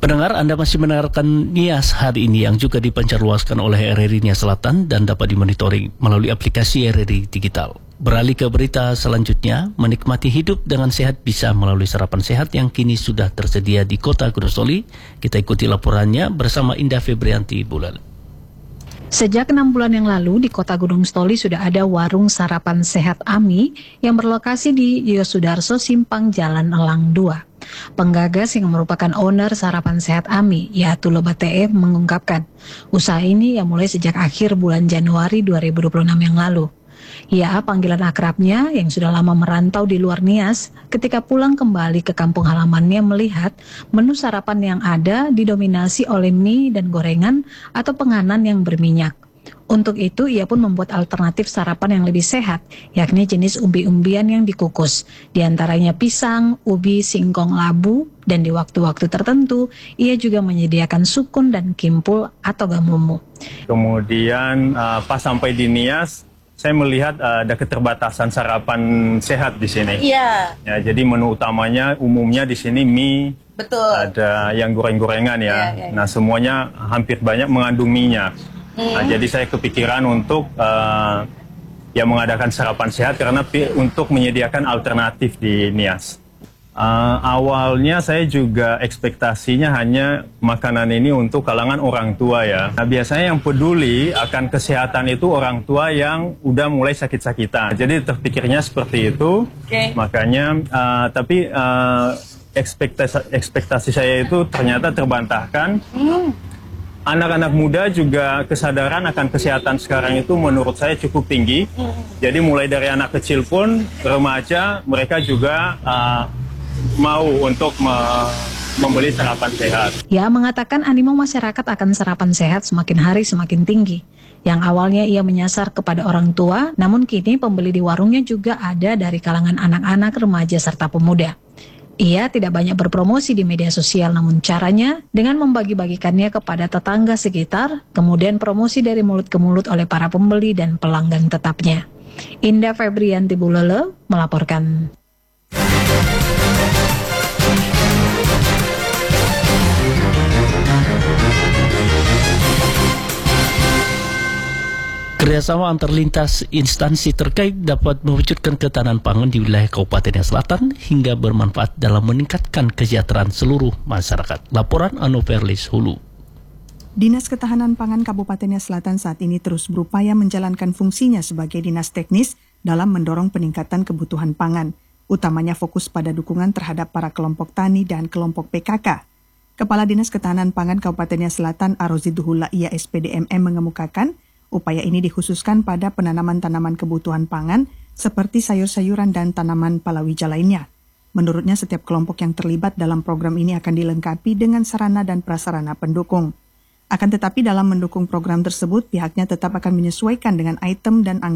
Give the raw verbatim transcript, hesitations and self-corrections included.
Pendengar, Anda masih mendengarkan Nias hari ini yang juga dipancarluaskan oleh R R I Nias Selatan dan dapat dimonitoring melalui aplikasi R R I Digital. Beralih ke berita selanjutnya, menikmati hidup dengan sehat bisa melalui sarapan sehat yang kini sudah tersedia di Kota Gunung Soli. Kita ikuti laporannya bersama Indah Febrianti Bulal. Sejak enam bulan yang lalu di Kota Gunung Soli sudah ada warung sarapan sehat Ami yang berlokasi di Yosudarso Simpang Jalan Elang dua. Penggagas yang merupakan owner sarapan sehat Ami, Yatu Lobatee, mengungkapkan usaha ini yang mulai sejak akhir bulan Januari dua ribu dua puluh enam yang lalu. Ya, panggilan akrabnya yang sudah lama merantau di luar Nias, ketika pulang kembali ke kampung halamannya melihat menu sarapan yang ada didominasi oleh mie dan gorengan atau penganan yang berminyak. Untuk itu, ia pun membuat alternatif sarapan yang lebih sehat, yakni jenis umbi-umbian yang dikukus, diantaranya pisang, ubi, singkong labu, dan di waktu-waktu tertentu, ia juga menyediakan sukun dan kimpul atau gamumu. Kemudian uh, pas sampai di Nias, saya melihat uh, ada keterbatasan sarapan sehat di sini. Iya. Ya, jadi menu utamanya umumnya di sini mie, betul. Ada yang goreng-gorengan ya. Iya, iya. Nah, semuanya hampir banyak mengandung minyak. Hmm. Nah, jadi saya kepikiran untuk uh, ya mengadakan sarapan sehat karena untuk menyediakan alternatif di Nias. Uh, awalnya saya juga ekspektasinya hanya makanan ini untuk kalangan orang tua ya. Nah, biasanya yang peduli akan kesehatan itu orang tua yang udah mulai sakit-sakitan. Jadi terpikirnya seperti itu. Okay. Makanya, uh, tapi uh, ekspektasi, ekspektasi saya itu ternyata terbantahkan. Hmm. Anak-anak muda juga kesadaran akan kesehatan sekarang itu menurut saya cukup tinggi. Hmm. Jadi mulai dari anak kecil pun, remaja, mereka juga uh, mau untuk me membeli sarapan sehat. Ia mengatakan animo masyarakat akan sarapan sehat semakin hari semakin tinggi. Yang awalnya ia menyasar kepada orang tua, namun kini pembeli di warungnya juga ada dari kalangan anak-anak, remaja, serta pemuda. Ia tidak banyak berpromosi di media sosial, namun caranya dengan membagi-bagikannya kepada tetangga sekitar, kemudian promosi dari mulut ke mulut oleh para pembeli dan pelanggan tetapnya. Indah Febrianti Bulele melaporkan. Kerjasama antar lintas instansi terkait dapat mewujudkan ketahanan pangan di wilayah Kabupaten Nias Selatan hingga bermanfaat dalam meningkatkan kesejahteraan seluruh masyarakat. Laporan Anu Perlis Hulu. Dinas Ketahanan Pangan Kabupaten Nias Selatan saat ini terus berupaya menjalankan fungsinya sebagai dinas teknis dalam mendorong peningkatan kebutuhan pangan, utamanya fokus pada dukungan terhadap para kelompok tani dan kelompok P K K. Kepala Dinas Ketahanan Pangan Kabupaten Nias Selatan Aroziduhullah Iya S P D M M mengemukakan, upaya ini dikhususkan pada penanaman tanaman kebutuhan pangan seperti sayur-sayuran dan tanaman palawija lainnya. Menurutnya, setiap kelompok yang terlibat dalam program ini akan dilengkapi dengan sarana dan prasarana pendukung. Akan tetapi dalam mendukung program tersebut, pihaknya tetap akan menyesuaikan dengan item dan anggaran